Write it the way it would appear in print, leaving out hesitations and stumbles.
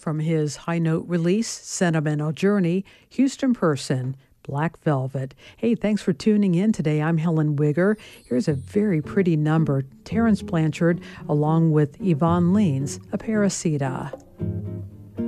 From his high note release, Sentimental Journey, Houston Person, Black Velvet. Hey, thanks for tuning in today. I'm Helen Wigger. Here's a very pretty number, Terrence Blanchard, along with Yvonne Leans, Aparecida.